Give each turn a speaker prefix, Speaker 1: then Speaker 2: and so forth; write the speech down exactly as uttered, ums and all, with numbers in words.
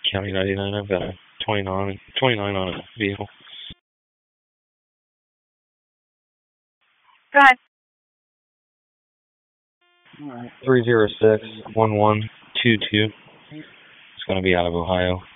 Speaker 1: County ninety-nine, I've got a twenty-nine, twenty-nine on a vehicle.
Speaker 2: Go ahead.
Speaker 1: three zero six, one one two two. It's going to be out of Ohio.